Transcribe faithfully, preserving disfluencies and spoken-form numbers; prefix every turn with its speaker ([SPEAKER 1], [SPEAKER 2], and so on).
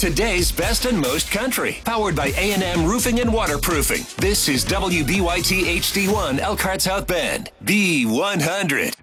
[SPEAKER 1] Today's best and most country. Powered by A and M Roofing and Waterproofing. This is W B Y T H D one Elkhart South Bend. B one hundred.